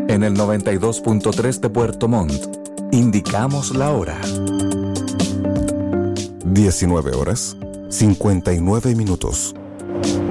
En el 92.3 de Puerto Montt, indicamos la hora. 19 horas, 59 minutos.